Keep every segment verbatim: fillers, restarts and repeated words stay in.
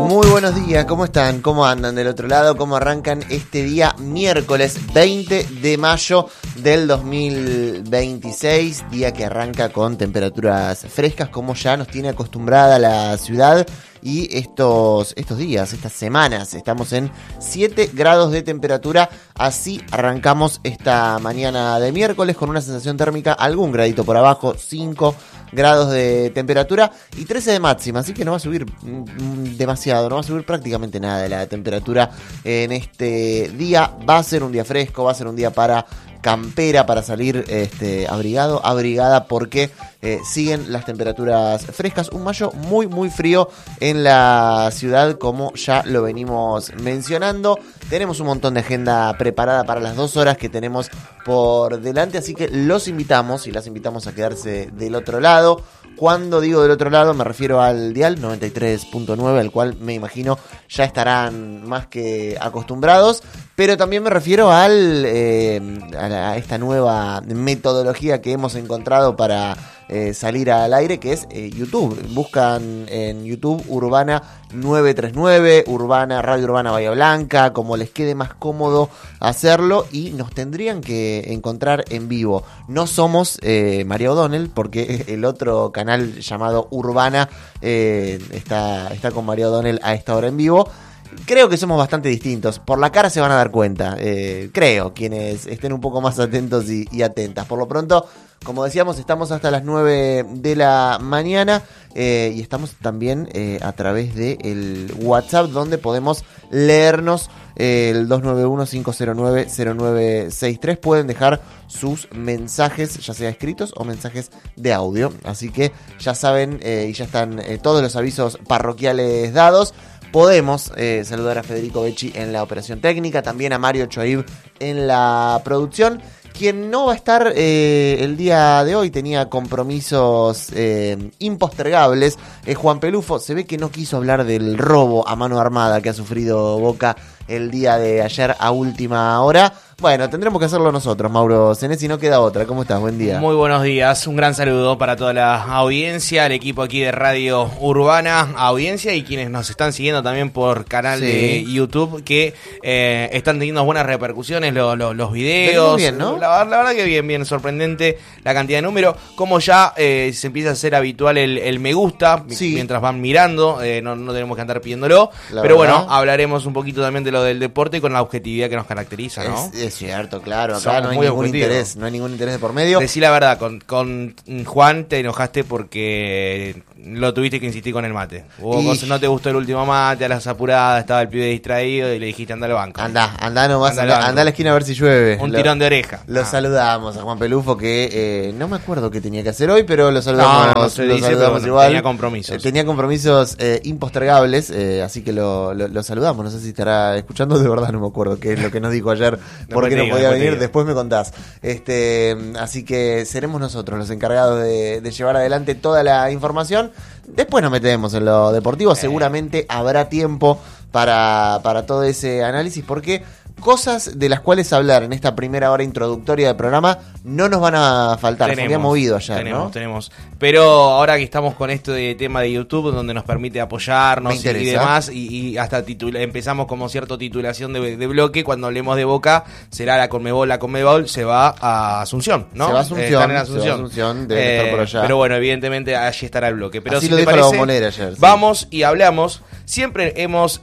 Muy buenos días, ¿cómo están? ¿Cómo andan del otro lado? ¿Cómo arrancan este día miércoles veinte de mayo del dos mil veintiséis? Día que arranca con temperaturas frescas, como ya nos tiene acostumbrada la ciudad. Y estos, estos días, estas semanas, estamos en siete grados de temperatura. Así arrancamos esta mañana de miércoles con una sensación térmica algún gradito por abajo, cinco grados de temperatura y trece de máxima. Así que no va a subir demasiado, no va a subir prácticamente nada de la temperatura en este día. Va a ser un día fresco, va a ser un día para campera, para salir este, abrigado, abrigada, porque eh, siguen las temperaturas frescas. Un mayo muy, muy frío en la ciudad, como ya lo venimos mencionando. Tenemos un montón de agenda preparada para las dos horas que tenemos por delante, así que los invitamos y las invitamos a quedarse del otro lado. Cuando digo del otro lado me refiero al dial noventa y tres punto nueve, al cual me imagino ya estarán más que acostumbrados, pero también me refiero al, eh, a, la, a esta nueva metodología que hemos encontrado para eh, salir al aire, que es eh, YouTube. Buscan en YouTube Urbana nueve tres nueve, Urbana, Radio Urbana Bahía Blanca, como les quede más cómodo hacerlo, y nos tendrían que encontrar en vivo. No somos eh, María O'Donnell, porque el otro canal llamado Urbana eh, está, está con María O'Donnell a esta hora en vivo. Creo que somos bastante distintos. Por la cara se van a dar cuenta. Eh, creo, quienes estén un poco más atentos y, y atentas. Por lo pronto, como decíamos, estamos hasta las nueve de la mañana eh, y estamos también eh, a través del WhatsApp, donde podemos leernos eh, el dos nueve uno, cinco cero nueve, cero nueve seis tres. Pueden dejar sus mensajes, ya sea escritos o mensajes de audio. Así que ya saben eh, y ya están eh, todos los avisos parroquiales dados. Podemos eh, saludar a Federico Becci en la operación técnica, también a Mario Choib en la producción. Quien no va a estar eh, el día de hoy, tenía compromisos eh, impostergables, es Juan Pelufo. Se ve que no quiso hablar del robo a mano armada que ha sufrido Boca el día de ayer a última hora. Bueno, tendremos que hacerlo nosotros, Mauro Senesi, no queda otra. ¿Cómo estás? Buen día. Muy buenos días, un gran saludo para toda la audiencia, el equipo aquí de Radio Urbana, audiencia y quienes nos están siguiendo también por canal sí. de YouTube, que eh, están teniendo buenas repercusiones lo, lo, los videos. Bien, ¿no? La, la verdad que bien, bien, sorprendente la cantidad de números. Como ya eh, se empieza a hacer habitual el, el me gusta, sí. mientras van mirando, eh, no, no tenemos que andar pidiéndolo. La pero verdad. Bueno, hablaremos un poquito también de lo del deporte con la objetividad que nos caracteriza, ¿no? Es, es cierto, claro, acá no hay ningún objetivo. interés, no hay ningún interés de por medio. Decí la verdad, con, con Juan te enojaste porque lo tuviste que insistir con el mate. Hubo y... cosas, no te gustó el último mate, a las apuradas, estaba el pibe distraído y le dijiste anda al banco. Anda, anda nomás, anda, anda, anda a la esquina a ver si llueve. Un lo, tirón de oreja. Lo ah. saludamos a Juan Pelufo, que eh, no me acuerdo qué tenía que hacer hoy, pero lo saludamos, no, no se lo dice, saludamos pero igual. Tenía compromisos. Eh, tenía compromisos eh, impostergables, eh, así que lo, lo, lo saludamos. No sé si estará escuchando, de verdad no me acuerdo qué es lo que nos dijo ayer, no por qué no podía venir, después me contás. Este, así que seremos nosotros los encargados de, de llevar adelante toda la información. Después nos metemos en lo deportivo, eh. seguramente habrá tiempo para, para todo ese análisis, porque cosas de las cuales hablar en esta primera hora introductoria del programa no nos van a faltar. Se había movido ayer, tenemos, ¿no? Tenemos, pero ahora que estamos con esto de tema de YouTube, donde nos permite apoyarnos y demás, y, y hasta titula, empezamos como cierta titulación de, de bloque, cuando hablemos de Boca, será la Conmebol, la Conmebol se va a Asunción, ¿no? Se va a Asunción, eh, están en Asunción. Se va a Asunción, debe eh, estar por allá. Pero bueno, evidentemente allí estará el bloque. Pero así si lo te dijo parece, la Bombonera ayer. Sí. Vamos y hablamos. Siempre hemos,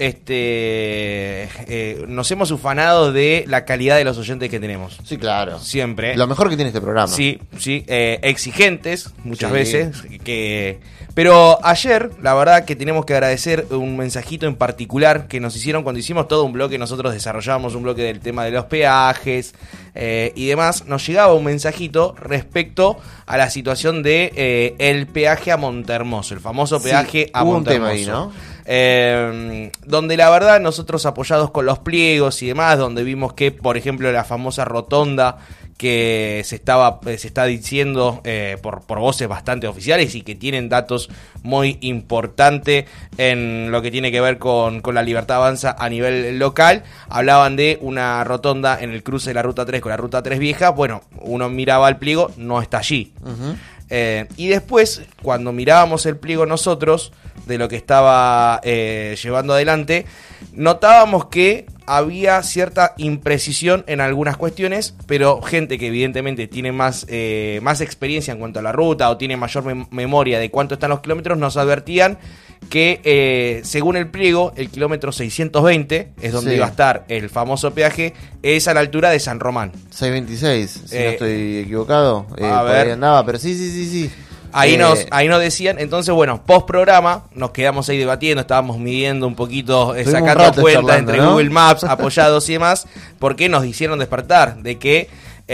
este, eh, nos hemos ufanado de la calidad de los oyentes que tenemos. Sí, claro. Siempre. Lo mejor que tiene este programa. Sí, sí. Eh, exigentes, muchas sí. veces. que Pero ayer, la verdad que tenemos que agradecer un mensajito en particular que nos hicieron cuando hicimos todo un bloque. Nosotros desarrollábamos un bloque del tema de los peajes eh, y demás. Nos llegaba un mensajito respecto a la situación de eh, el peaje a Montehermoso, el famoso peaje sí, a hubo Montehermoso. Un tema ahí, ¿no? Eh, donde la verdad nosotros apoyados con los pliegos y demás, donde vimos que por ejemplo la famosa rotonda que se estaba se está diciendo eh, por, por voces bastante oficiales y que tienen datos muy importantes en lo que tiene que ver con, con la Libertad Avanza a nivel local, hablaban de una rotonda en el cruce de la Ruta tres con la Ruta tres vieja. Bueno, uno miraba el pliego, no está allí. Uh-huh. Eh, y después, cuando mirábamos el pliego nosotros, de lo que estaba eh, llevando adelante, notábamos que había cierta imprecisión en algunas cuestiones, pero gente que evidentemente tiene más, eh, más experiencia en cuanto a la ruta o tiene mayor mem- memoria de cuánto están los kilómetros, nos advertían que eh, según el pliego, el kilómetro seiscientos veinte es donde sí. iba a estar el famoso peaje, es a la altura de San Román. seiscientos veintiséis, si Eh, no estoy equivocado. Eh, a por ver. ahí andaba, pero sí, sí, sí, sí. Ahí, Eh, nos, ahí nos decían, entonces bueno, post programa nos quedamos ahí debatiendo, estábamos midiendo un poquito, eh, Estuvimos un sacando rato cuentas charlando, entre ¿no? Google Maps, apoyados y demás, porque nos hicieron despertar de que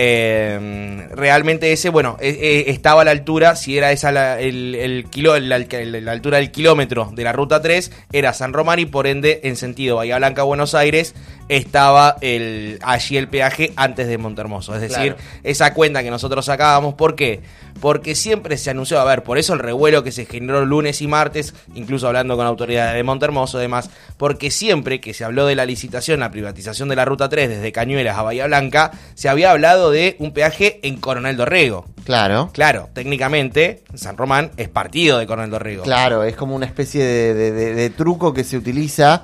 eh, realmente ese, bueno, eh, eh, estaba a la altura, si era esa la, el, el kilo, la, el- la altura del kilómetro de la ruta tres, era San Román y por ende en sentido Bahía Blanca, Buenos Aires, estaba el, allí el peaje antes de Montehermoso. Es decir, Claro. esa cuenta que nosotros sacábamos, ¿por qué? Porque siempre se anunció, a ver, por eso el revuelo que se generó lunes y martes, incluso hablando con autoridades de Montehermoso y demás, porque siempre que se habló de la licitación, la privatización de la ruta tres desde Cañuelas a Bahía Blanca, se había hablado de un peaje en Coronel Dorrego. Claro. Claro, técnicamente San Román es partido de Coronel Dorrego. Claro, es como una especie de, de- de- de truco que se utiliza.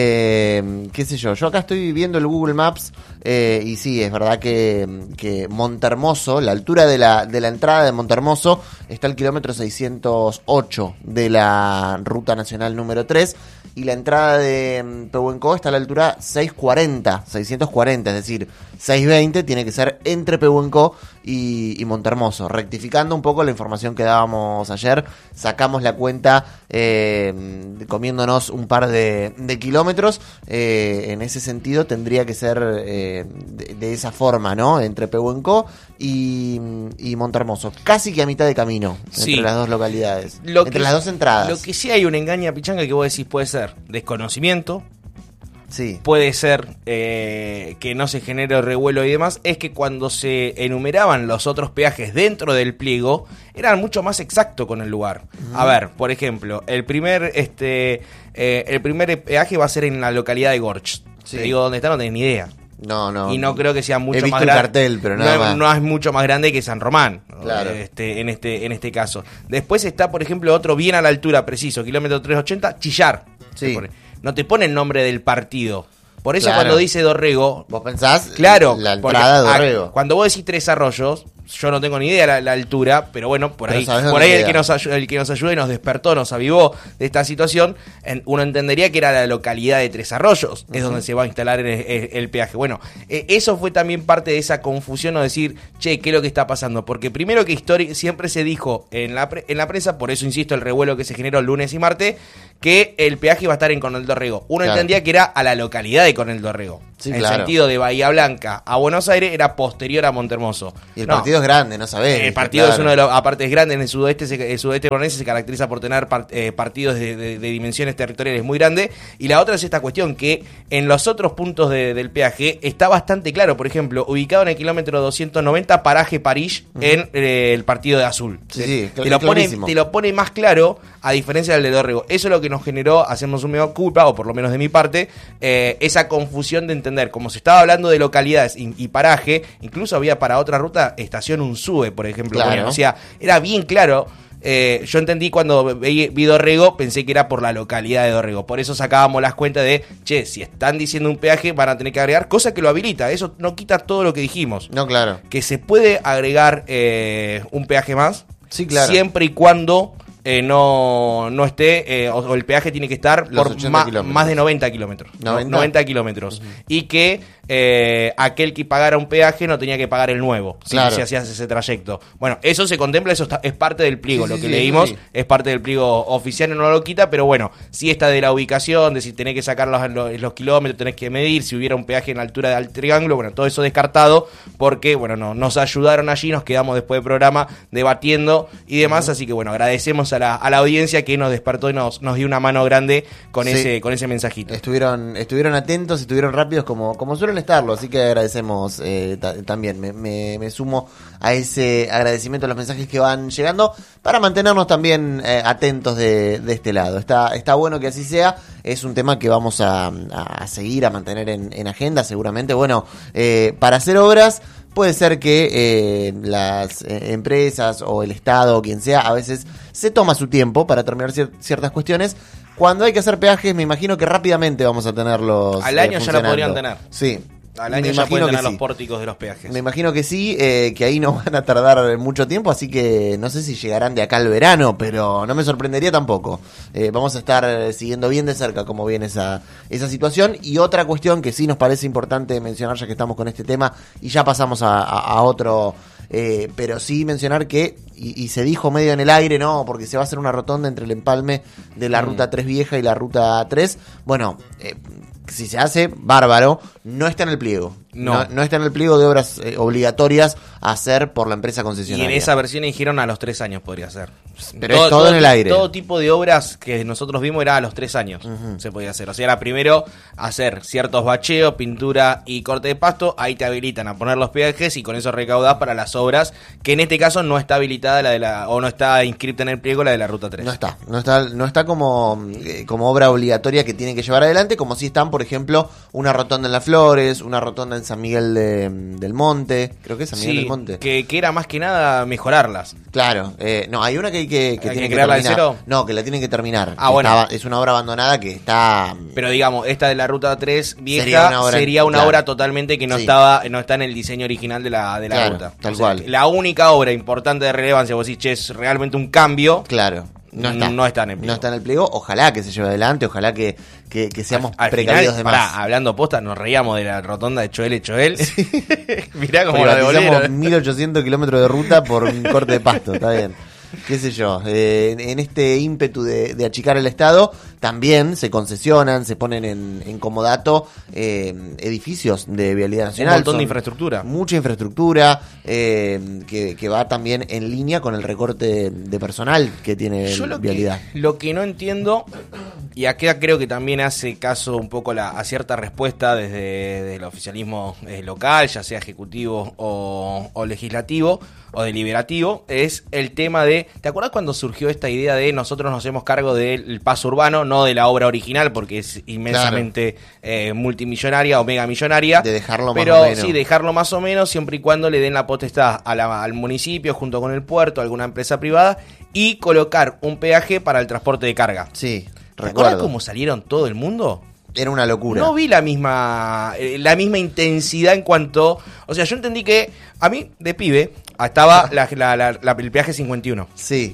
Eh, qué sé yo, yo acá estoy viendo el Google Maps eh, y sí, es verdad que, que Montehermoso, la altura de la, de la entrada de Montehermoso está al kilómetro seiscientos ocho de la ruta nacional número tres y la entrada de mm, Pehuenco está a la altura seiscientos cuarenta, seiscientos cuarenta, es decir, seiscientos veinte tiene que ser entre Pehuenco y, y Montehermoso. Rectificando un poco la información que dábamos ayer, sacamos la cuenta eh, comiéndonos un par de, de kilómetros, eh, en ese sentido tendría que ser eh, de, de esa forma, ¿no? Entre Pehuenco y, y Montehermoso, casi que a mitad de camino Sí. entre las dos localidades, Lo entre que- las dos entradas. Lo que sí hay una engaña pichanga que vos decís puede ser desconocimiento, Sí. puede ser eh, que no se genere revuelo y demás, es que cuando se enumeraban los otros peajes dentro del pliego, eran mucho más exactos con el lugar. Uh-huh. A ver, por ejemplo, el primer este eh, el primer peaje va a ser en la localidad de Gorch. Sí. Te digo dónde está, no tenés ni idea. No, no. Y no creo que sea mucho He visto más el grande. cartel, pero nada no, más. no es mucho más grande que San Román. Claro. Este, en este, en este caso. Después está, por ejemplo, otro bien a la altura, preciso, kilómetro trescientos ochenta, Chillar. Sí. Te pone. No te pone el nombre del partido. Por eso Claro. cuando dice Dorrego, ¿Vos pensás? claro, La porque entrada de a- Dorrego. cuando vos decís Tres Arroyos, yo no tengo ni idea la, la altura, pero bueno, por Pero ahí, sabés por dónde ahí el queda. que, nos ayuda, el que nos ayudó y nos despertó, nos avivó de esta situación, en- uno entendería que era la localidad de Tres Arroyos, uh-huh. es donde se va a instalar el, el, el peaje. Bueno, eh, eso fue también parte de esa confusión o decir, che, ¿qué es lo que está pasando? Porque primero que histori- siempre se dijo en la, pre- en la prensa, por eso insisto, el revuelo que se generó el lunes y martes, que el peaje iba a estar en Coronel Dorrego. Uno Claro. entendía que era a la localidad de Coronel Dorrego. Sí, en claro. el sentido de Bahía Blanca a Buenos Aires era posterior a Montehermoso. Y el No. partido es grande, no sabés. El partido claro. es uno de los, aparte es grande, en el sudeste, se- el sudeste bonaerense se caracteriza por tener par- eh, partidos de, de- de dimensiones territoriales muy grandes. Y la otra es esta cuestión que en los otros puntos de- del peaje está bastante claro. Por ejemplo, ubicado en el kilómetro doscientos noventa, paraje París, uh-huh. en eh, el partido de Azul. Sí, sí, te, lo pone, clarísimo. te lo pone más claro a diferencia del de Dorrego. Eso es lo que nos generó, hacemos un mea culpa, o por lo menos de mi parte, eh, esa confusión de entender. Como se estaba hablando de localidades y, y paraje, incluso había para otra ruta estación Unzúe, por ejemplo. Claro. Bueno, o sea, era bien claro. Eh, yo entendí cuando vi, vi Dorrego, pensé que era por la localidad de Dorrego. Por eso sacábamos las cuentas de, che, si están diciendo un peaje, van a tener que agregar, cosa que lo habilita. Eso no quita todo lo que dijimos. No, claro. Que se puede agregar eh, un peaje más, Sí, claro. siempre y cuando eh, no, no esté, eh, o, o el peaje tiene que estar Los por ochenta ma- kilómetros. más de noventa kilómetros. ¿noventa? noventa kilómetros. Uh-huh. Y que eh, aquel que pagara un peaje no tenía que pagar el nuevo, Claro. si hacías ese trayecto. Bueno, eso se contempla, eso está, es parte del pliego. Sí, lo sí, que sí, leímos sí. es parte del pliego oficial, no lo quita, pero bueno, sí está de la ubicación, de si tenés que sacar los, los, los kilómetros, tenés que medir, si hubiera un peaje en la altura del triángulo, bueno, todo eso descartado, porque, bueno, no, nos ayudaron allí, nos quedamos después del programa debatiendo y demás, uh-huh. así que, bueno, agradecemos a la, a la audiencia que nos despertó y nos, nos dio una mano grande con, Sí. ese, con ese mensajito. Estuvieron, estuvieron atentos, estuvieron rápidos como, como suelen estarlo, así que agradecemos eh, ta- también, me, me, me sumo a ese agradecimiento a los mensajes que van llegando para mantenernos también eh, atentos de, de este lado. Está, está bueno que así sea, es un tema que vamos a, a seguir, a mantener en, en agenda seguramente. Bueno, eh, para hacer obras puede ser que eh, las eh, empresas o el Estado o quien sea a veces se toma su tiempo para terminar cier- ciertas cuestiones. Cuando hay que hacer peajes, me imagino que rápidamente vamos a tenerlos. Al año eh, ya lo podrían tener. Sí. Al año Me ya imagino pueden que tener sí. los pórticos de los peajes. Me imagino que sí, eh, que ahí no van a tardar mucho tiempo, así que no sé si llegarán de acá al verano, pero no me sorprendería tampoco. Eh, vamos a estar siguiendo bien de cerca cómo viene esa, esa situación. Y otra cuestión que sí nos parece importante mencionar, ya que estamos con este tema, y ya pasamos a, a, a otro, eh, pero sí mencionar que, y, y se dijo medio en el aire, no, porque se va a hacer una rotonda entre el empalme de la mm. ruta tres vieja y la ruta tres. Bueno, eh, si se hace, bárbaro, no está en el pliego. No, no, no está en el pliego de obras eh, obligatorias a hacer por la empresa concesionaria. Y en esa versión dijeron a los tres años podría ser. Pero todo, es todo, todo en el aire. Todo tipo de obras que nosotros vimos era a los tres años. Uh-huh. Se podía hacer. O sea, era primero hacer ciertos bacheos, pintura y corte de pasto. Ahí te habilitan a poner los peajes y con eso recaudás para las obras, que en este caso no está habilitada la de la, o no está inscripta en el pliego la de la ruta tres. No está, no está, no está como, eh, como obra obligatoria que tienen que llevar adelante, como si están, por ejemplo, una rotonda en Las Flores, una rotonda en San Miguel de, del Monte, creo que es San Miguel sí, del Monte. Que, que era más que nada mejorarlas. Claro, eh, no, hay una que, que, que ¿Hay tiene que que crearla terminar. de cero? No, que la tienen que terminar. Ah, bueno. Está, es una obra abandonada que está. Pero digamos, esta de la ruta tres vieja sería una obra, sería una claro. obra totalmente que no sí. estaba, no está en el diseño original de la, de la claro, ruta. Tal o sea, cual. La única obra importante de relevancia, vos decís, che, es realmente un cambio. Claro. No está. No está en el pliego. No está en el pliego. Ojalá que se lleve adelante, ojalá que, que, que seamos al, al precavidos final, de pará, más. Hablando posta, nos reíamos de la rotonda de Choel y Choel. Sí. Mirá cómo la devolvemos mil ochocientos kilómetros de ruta por un corte de pasto, está bien. Qué sé yo, eh, en este ímpetu de, de achicar el Estado, también se concesionan, se ponen en, en comodato eh, edificios de vialidad nacional. Un montón Son de infraestructura. Mucha infraestructura eh, que, que va también en línea con el recorte de personal que tiene Yo lo vialidad. Que, lo que no entiendo, y acá creo que también hace caso un poco la, a cierta respuesta desde, desde el oficialismo eh, local, ya sea ejecutivo o, o legislativo o deliberativo, es el tema de, ¿te acuerdas cuando surgió esta idea de nosotros nos hacemos cargo del paso urbano, no de la obra original, porque es inmensamente claro. eh, multimillonaria o megamillonaria? De dejarlo pero, más o menos. Sí, dejarlo más o menos, siempre y cuando le den la potestad a la, al municipio, junto con el puerto, a alguna empresa privada, y colocar un peaje para el transporte de carga. Sí, ¿te acuerdas cómo salieron todo el mundo? Era una locura. No vi la misma eh, la misma intensidad en cuanto... O sea, yo entendí que a mí, de pibe, estaba la, la, la, la, el peaje cincuenta y uno. Sí.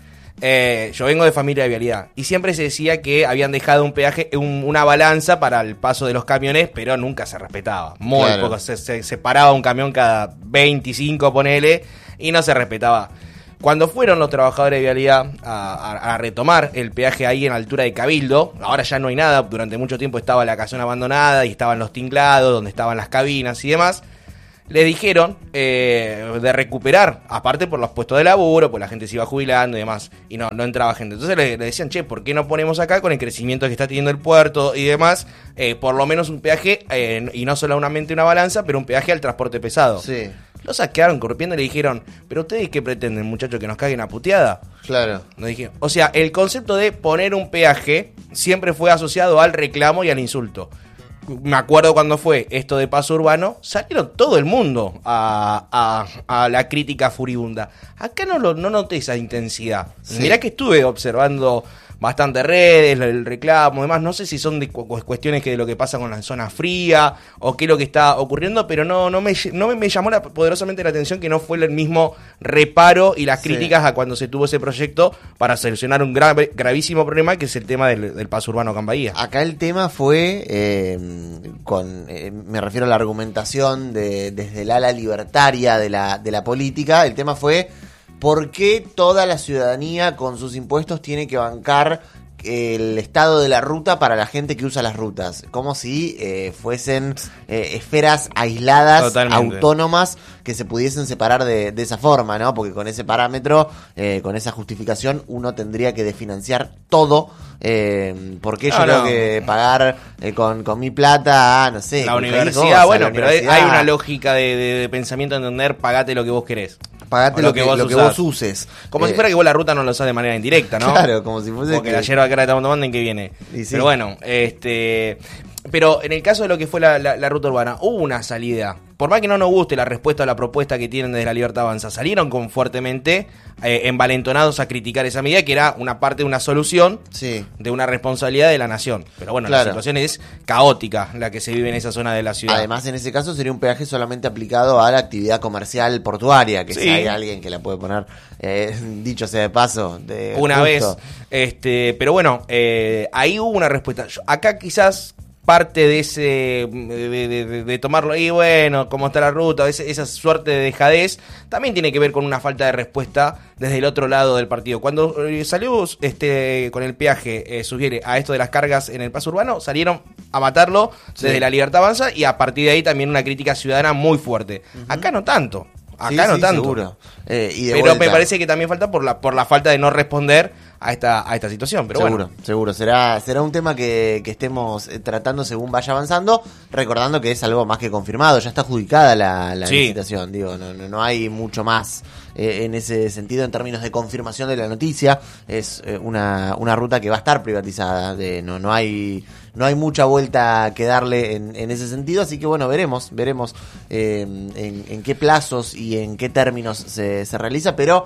Eh, yo vengo de familia de vialidad. Y siempre se decía que habían dejado un peaje, un, una balanza para el paso de los camiones, pero nunca se respetaba. Muy claro. poco. Se, se, se paraba un camión cada veinticinco, ponele, y no se respetaba. Cuando fueron los trabajadores de vialidad a, a, a retomar el peaje ahí en altura de Cabildo, ahora ya no hay nada, durante mucho tiempo estaba la casona abandonada y estaban los tinglados, donde estaban las cabinas y demás, les dijeron eh, de recuperar, aparte por los puestos de laburo, pues la gente se iba jubilando y demás, y no, no entraba gente. Entonces le, le decían, che, ¿por qué no ponemos acá con el crecimiento que está teniendo el puerto y demás, eh, por lo menos un peaje, eh, y no solamente una balanza, pero un peaje al transporte pesado? Sí. Los saquearon corriendo y le dijeron, ¿pero ustedes qué pretenden, muchachos, que nos caguen a puteada? Claro. Nos dijeron. O sea, el concepto de poner un peaje siempre fue asociado al reclamo y al insulto. Me acuerdo cuando fue esto de paso urbano, salieron todo el mundo a, a, a la crítica furibunda. Acá no, lo, no noté esa intensidad. Sí. Mirá que estuve observando bastante redes, el reclamo, demás. No sé si son de cu- cuestiones que de lo que pasa con la zona fría o qué es lo que está ocurriendo, pero no, no, me, no me, me llamó la, poderosamente la atención que no fue el mismo reparo y las críticas sí. a cuando se tuvo ese proyecto para solucionar un grave, gravísimo problema que es el tema del, del paso urbano acá en Bahía. Acá el tema fue, eh, con eh, me refiero a la argumentación de, desde el ala libertaria de la, de la política, el tema fue ¿por qué toda la ciudadanía con sus impuestos tiene que bancar el estado de la ruta para la gente que usa las rutas? Como si eh, fuesen eh, esferas aisladas, totalmente autónomas, que se pudiesen separar de, de esa forma, ¿no? Porque con ese parámetro, eh, con esa justificación, uno tendría que desfinanciar todo. Eh, porque yo no, tengo no. que pagar eh, con, con mi plata, no sé. La universidad, cosa, bueno, la pero universidad. Hay una lógica de, de, de pensamiento en entender, pagate lo que vos querés. Pagate lo, lo que, que, vos, lo que vos uses. Como eh, si fuera que vos la ruta no lo usás de manera indirecta, ¿no? Claro, como si fuese. Porque que... la yerba que ahora estamos tomando, ¿en qué viene? Sí. Pero bueno, este. Pero en el caso de lo que fue la, la, la ruta urbana, hubo una salida por más que no nos guste la respuesta a la propuesta que tienen desde La Libertad Avanza, salieron con fuertemente eh, envalentonados a criticar esa medida, que era una parte de una solución sí. de una responsabilidad de la nación. Pero bueno, claro. la situación es caótica la que se vive en esa zona de la ciudad. Además, en ese caso sería un peaje solamente aplicado a la actividad comercial portuaria, que sí. si hay alguien que la puede poner, eh, dicho sea de paso, de una justo. vez. Este, pero bueno, eh, ahí hubo una respuesta. Yo, acá quizás parte de ese de, de, de, de tomarlo y bueno, cómo está la ruta, ese, esa suerte de dejadez también tiene que ver con una falta de respuesta desde el otro lado del partido. Cuando eh, salió este con el peaje eh, sugiere a esto de las cargas en el paso urbano, salieron a matarlo sí. desde La Libertad Avanza, y a partir de ahí también una crítica ciudadana muy fuerte. Uh-huh. Acá no tanto. Acá sí, no sí, tanto. Seguro. Eh, y de pero vuelta, me parece que también falta por la por la falta de no responder a esta a esta situación. Pero seguro, bueno. seguro. Será será un tema que, que estemos tratando según vaya avanzando, recordando que es algo más que confirmado. Ya está adjudicada la, la sí. licitación. Digo, no, no, no hay mucho más eh, en ese sentido en términos de confirmación de la noticia. Es eh, una, una ruta que va a estar privatizada. De, no, no hay... No hay mucha vuelta que darle en, en ese sentido, así que bueno, veremos, veremos eh, en, en qué plazos y en qué términos se, se realiza, pero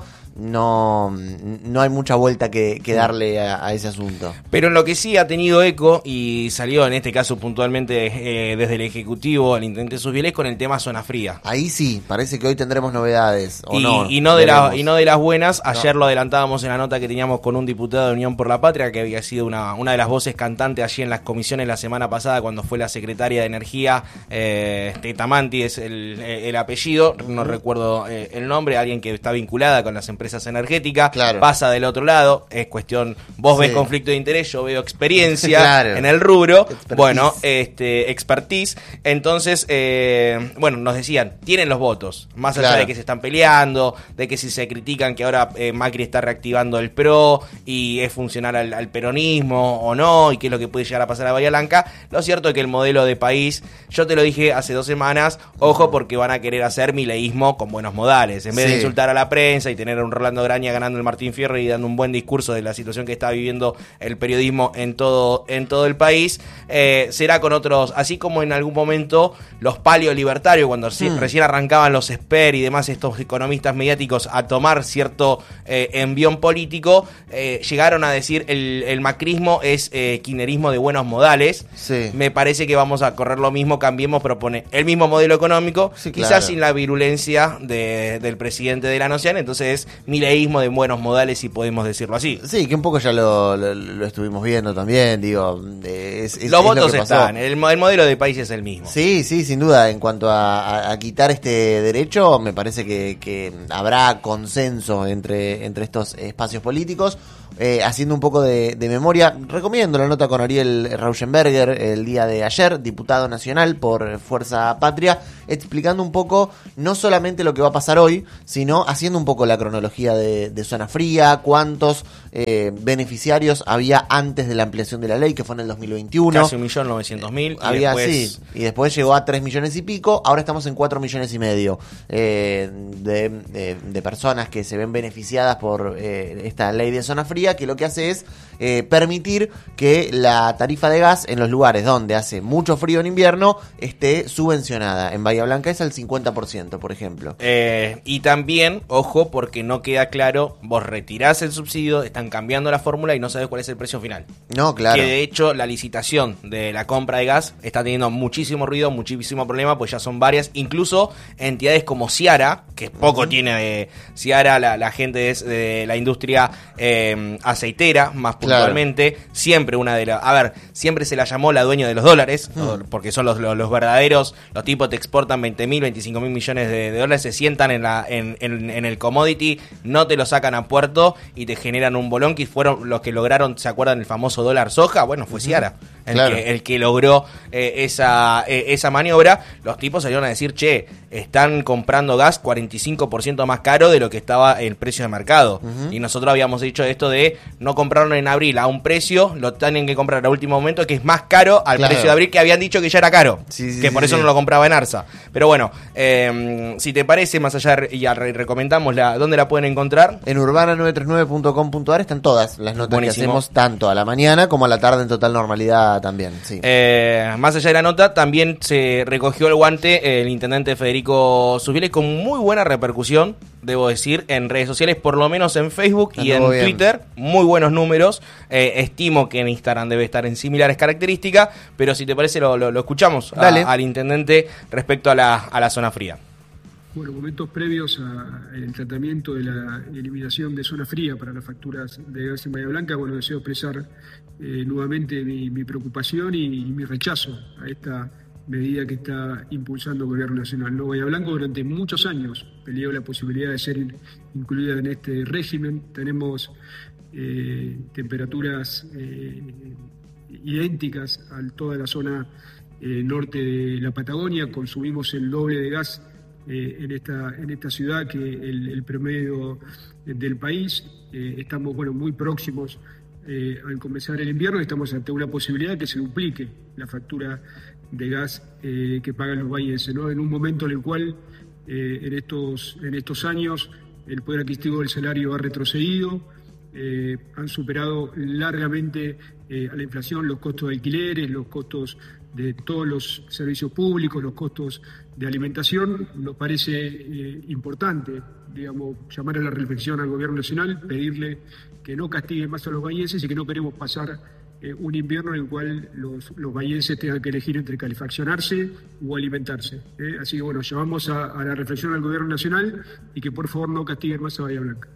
no, no hay mucha vuelta que, que darle a, a ese asunto. Pero en lo que sí ha tenido eco, y salió en este caso puntualmente eh, desde el Ejecutivo al intendente Susbiel, es con el tema zona fría. Ahí sí, parece que hoy tendremos novedades, o y, no. Y no, de la, y no de las buenas. Ayer no. lo adelantábamos en la nota que teníamos con un diputado de Unión por la Patria, que había sido una, una de las voces cantantes allí en las comisiones la semana pasada, cuando fue la secretaria de Energía, eh, Tetamanti es el, el apellido, no uh-huh. recuerdo eh, el nombre, alguien que está vinculada con las empresas energéticas, claro. pasa del otro lado, es cuestión, vos sí. ves conflicto de interés, yo veo experiencia claro. en el rubro, expertise. bueno, este expertise, entonces, eh, bueno, nos decían, tienen los votos, más allá claro. de que se están peleando, de que si se critican que ahora eh, Macri está reactivando el PRO y es funcional al, al peronismo o no, y qué es lo que puede llegar a pasar a Bahía Blanca. Lo cierto es que el modelo de país, yo te lo dije hace dos semanas, ojo porque van a querer hacer mileísmo con buenos modales, en vez sí. de insultar a la prensa y tener a un Rolando Graña ganando el Martín Fierro y dando un buen discurso de la situación que está viviendo el periodismo en todo, en todo el país, eh, será con otros, así como en algún momento los paleolibertarios, cuando hmm. recién arrancaban los Esper y demás, estos economistas mediáticos a tomar cierto eh, envión político, eh, llegaron a decir el, el macrismo es eh, kirchnerismo de buenos modales. Sí. Me parece que vamos a correr lo mismo, cambiemos, propone el mismo modelo económico, sí, quizás claro. sin la virulencia de, del presidente de la nación, entonces es mileísmo de buenos modales, si podemos decirlo así. Sí, que un poco ya lo, lo, lo estuvimos viendo también, digo, es, es, los es votos lo que están, el, el modelo de país es el mismo. Sí, sí, sin duda, en cuanto a, a, a quitar este derecho, me parece que, que habrá consenso entre, entre estos espacios políticos. Eh, haciendo un poco de, de memoria, recomiendo la nota con Ariel Rauschenberger el día de ayer, diputado nacional por Fuerza Patria, explicando un poco no solamente lo que va a pasar hoy, sino haciendo un poco la cronología de, de zona fría, cuántos eh, beneficiarios había antes de la ampliación de la ley, que fue en el dos mil veintiuno. Casi un millón novecientos mil. Había, después... sí, y después llegó a tres millones y pico, ahora estamos en cuatro millones y medio eh, de, de, de personas que se ven beneficiadas por eh, esta ley de zona fría, que lo que hace es eh, permitir que la tarifa de gas en los lugares donde hace mucho frío en invierno esté subvencionada. En Bahía Blanca es al cincuenta por ciento, por ejemplo. Eh, y también, ojo, porque no queda claro, vos retirás el subsidio, están cambiando la fórmula y no sabes cuál es el precio final. No, claro. Que de hecho la licitación de la compra de gas está teniendo muchísimo ruido, muchísimo problema, pues ya son varias, incluso entidades como Ciara, que poco uh-huh. tiene de Ciara, la, la gente es de la industria eh, aceitera, más puntualmente, claro. siempre una de las, a ver, siempre se la llamó la dueña de los dólares, uh-huh. porque son los, los, los verdaderos, los tipos te exportan veinte mil, veinticinco mil millones de, de dólares, se sientan en, la, en, en, en el commodity, no te lo sacan a puerto y te generan un bolón, que fueron los que lograron, ¿se acuerdan el famoso dólar soja? Bueno, fue uh-huh. Ciara. El, claro. que, el que logró eh, esa, eh, esa maniobra. Los tipos salieron a decir, che, están comprando gas cuarenta y cinco por ciento más caro de lo que estaba el precio de mercado. Uh-huh. Y nosotros habíamos dicho esto de no compraron en abril a un precio, lo tienen que comprar a último momento, que es más caro al claro. precio de abril, que habían dicho que ya era caro, sí, sí, que por sí, eso sí. no lo compraba en Arsa. Pero bueno, eh, si te parece, más allá, de, y recomendamos la, ¿dónde la pueden encontrar? En urbana nueve tres nueve punto com punto a r están todas las notas Buenísimo. que hacemos, tanto a la mañana como a la tarde en total normalidad nota también, sí. Eh, más allá de la nota, también se recogió el guante el intendente Federico Susbieles con muy buena repercusión, debo decir, en redes sociales, por lo menos en Facebook y en bien. Twitter, muy buenos números. Eh, estimo que en Instagram debe estar en similares características, pero si te parece lo, lo, lo escuchamos a, al intendente respecto a la, a la zona fría. Bueno, momentos previos al tratamiento de la eliminación de zona fría para las facturas de gas en Bahía Blanca, bueno, deseo expresar eh, nuevamente mi, mi preocupación y, y mi rechazo a esta medida que está impulsando el Gobierno Nacional. No, Bahía Blanca durante muchos años peleó la posibilidad de ser in, incluida en este régimen. Tenemos eh, temperaturas eh, idénticas a toda la zona eh, norte de la Patagonia, consumimos el doble de gas Eh, en esta en esta ciudad que el, el promedio del país. Eh, estamos bueno muy próximos eh, al comenzar el invierno y estamos ante una posibilidad de que se duplique la factura de gas eh, que pagan los bahienses, ¿no? En un momento en el cual eh, en estos en estos años el poder adquisitivo del salario ha retrocedido, eh, han superado largamente eh, a la inflación los costos de alquileres, los costos de todos los servicios públicos, los costos de alimentación. Nos parece eh, importante, digamos, llamar a la reflexión al Gobierno Nacional, pedirle que no castigue más a los bahienses y que no queremos pasar eh, un invierno en el cual los, los bahienses tengan que elegir entre calefaccionarse o alimentarse. ¿eh? Así que bueno, llamamos a, a la reflexión al Gobierno Nacional y que por favor no castiguen más a Bahía Blanca.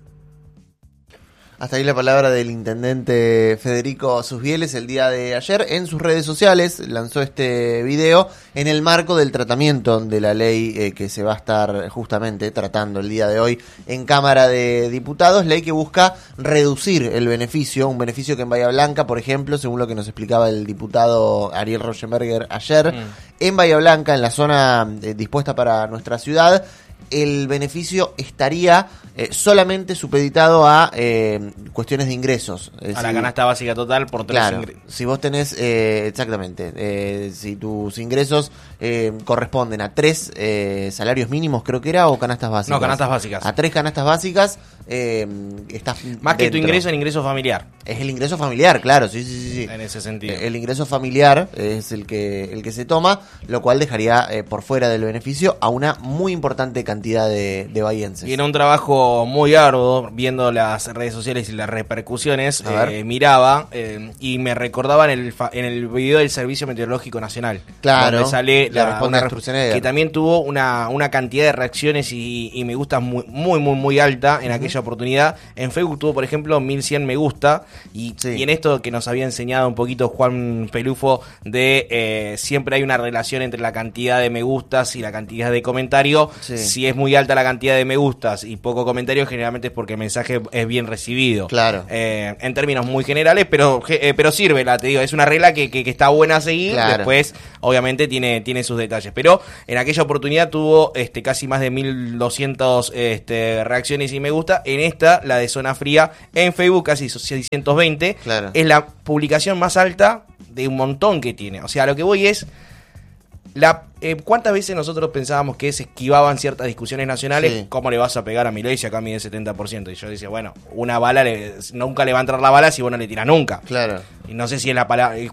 Hasta ahí la palabra del intendente Federico Susbieles. El día de ayer en sus redes sociales lanzó este video en el marco del tratamiento de la ley eh, que se va a estar justamente tratando el día de hoy en Cámara de Diputados, ley que busca reducir el beneficio, un beneficio que en Bahía Blanca, por ejemplo, según lo que nos explicaba el diputado Ariel Rauschenberger ayer, mm. en Bahía Blanca, en la zona eh, dispuesta para nuestra ciudad, el beneficio estaría eh, solamente supeditado a eh, cuestiones de ingresos. Es a decir, la canasta básica total por tres claro, ingresos. Si vos tenés, eh, exactamente, eh, si tus ingresos eh, corresponden a tres eh, salarios mínimos, creo que era, o canastas básicas. No, canastas básicas. A tres canastas básicas, eh, estás más dentro. Que tu ingreso, el ingreso familiar. Es el ingreso familiar, claro, sí, sí, sí. sí. En ese sentido. El ingreso familiar es el que, el que se toma, lo cual dejaría eh, por fuera del beneficio a una muy importante cantidad de, de bahienses. Y en un trabajo muy arduo, viendo las redes sociales y las repercusiones, eh, miraba eh, y me recordaba en el, fa- en el video del Servicio Meteorológico Nacional. Claro, donde sale la, responde una, a Sturzenegger, que también tuvo una, una cantidad de reacciones y, y me gusta muy, muy, muy, muy alta en uh-huh. aquella oportunidad. En Facebook tuvo, por ejemplo, mil cien me gusta. Y, sí. y en esto que nos había enseñado un poquito Juan Pelufo de eh, siempre hay una relación entre la cantidad de me gustas y la cantidad de comentario. Sí. Si es muy alta la cantidad de me gustas y poco comentario, generalmente es porque el mensaje es bien recibido. Claro. Eh, en términos muy generales, pero eh, pero sirve, la, te digo, es una regla que, que, que está buena a seguir. Claro. Después, obviamente, tiene, tiene sus detalles. Pero en aquella oportunidad tuvo este casi más de mil doscientas este, reacciones y me gusta. En esta, la de Zona Fría, en Facebook, casi seiscientos veinte. Claro. Es la publicación más alta de un montón que tiene. O sea, lo que voy es la eh, ¿cuántas veces nosotros pensábamos que se esquivaban ciertas discusiones nacionales? Sí. ¿Cómo le vas a pegar a Milei si acá mide setenta por ciento? Y yo decía, bueno, una bala, le, nunca le va a entrar la bala si vos no le tirás nunca. Claro. Y no sé si es la palabra,